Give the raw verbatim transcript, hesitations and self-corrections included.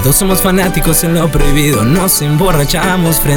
Somos fanáticos en lo prohibido, nos emborrachamos frente